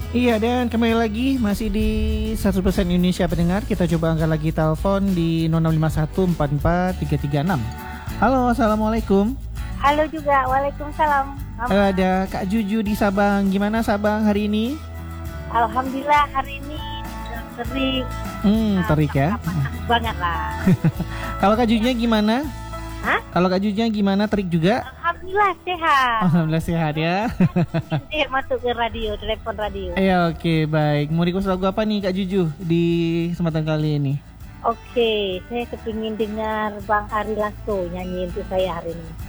Iya, dan kembali lagi masih di 100% Indonesia pendengar. Kita coba angkat lagi telepon di 0651443336. Halo, assalamualaikum. Halo juga, waalaikumsalam. Ada Kak Juju di Sabang. Gimana Sabang hari ini? Alhamdulillah hari ini terik. Terik ya. Banget lah. Kalau Kak Jujunya gimana? Hah? Kalau Kak Jujunya gimana? Terik juga? Alhamdulillah sehat. Alhamdulillah sehat ya. Sehat masuk ke radio, telepon radio. Iya, oke, baik. Mau request lagu apa nih Kak Juju di kesempatan kali ini? Oke, saya kepingin dengar Bang Ari Lasso nyanyi untuk saya hari ini.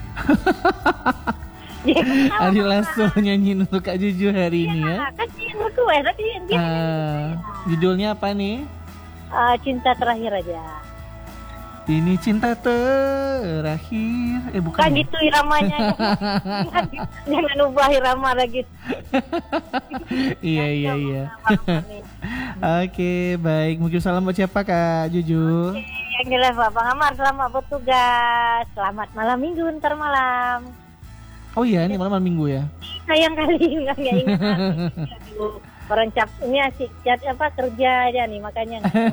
Ari Lasso nyanyiin untuk Kak Juju hari ini ya. Kan dia request tadi dia. Judulnya apa nih? Cinta terakhir aja. Ini cinta terakhir. Bukan. Kan gitu iramanya. Jangan ubah irama lagi. Iya. Oke, baik. Mungkin salam buat siapa Kak Juju? Yang jelas Bang Amar, selamat bertugas. Selamat malam minggu, ntar malam. Oh iya, ini malam minggu ya. Sayang kali nggak ingat. Orang ini asik kerja aja nih makanya.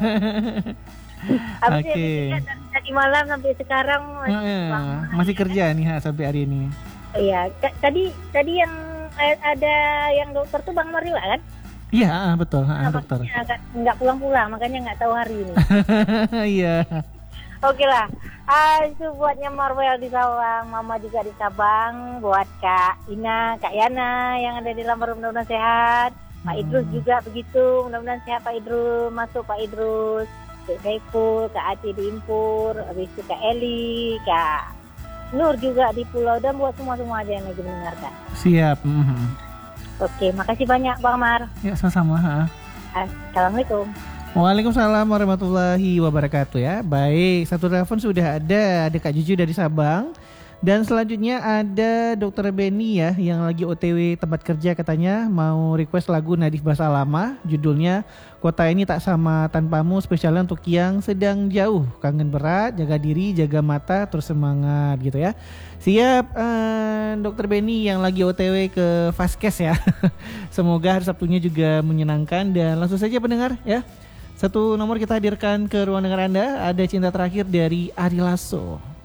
Oke. Tadi malam sampai sekarang masih kerja nih sampai hari ini. Iya, tadi yang ada yang dokter tuh Bang Marila kan? Iya, betul, dokter. Nggak pulang-pulang, makanya nggak tahu hari ini. Iya. Oke lah, itu buatnya Marwell di Sabang, Mama juga di Sabang, buat Kak Ina, Kak Yana yang ada di Lambar mudah-mudahan sehat. Pak Idrus juga begitu, mudah-mudahan sehat Pak Idrus, masuk Pak Idrus. Kak Saiful, Kak Ati di Impur, habis itu Kak Eli, Kak Nur juga di Pulau, dan buat semua aja yang lagi mendengarkan. Siap. Oke, makasih banyak Bang Mar. Ya, sama-sama. Assalamualaikum. Waalaikumsalam warahmatullahi wabarakatuh ya. Baik, satu telepon sudah ada Kak Juju dari Sabang. Dan selanjutnya ada Dr. Benny ya, yang lagi OTW tempat kerja katanya mau request lagu Nadif Bahasa Lama, judulnya Kota Ini Tak Sama Tanpamu, spesialnya untuk yang sedang jauh, kangen berat, jaga diri, jaga mata, terus semangat gitu ya. Siap Dr. Benny yang lagi OTW ke Vaskes ya. Semoga hari Sabtunya juga menyenangkan, dan langsung saja pendengar ya. Satu nomor kita hadirkan ke ruang dengar Anda, ada Cinta Terakhir dari Ari Lasso.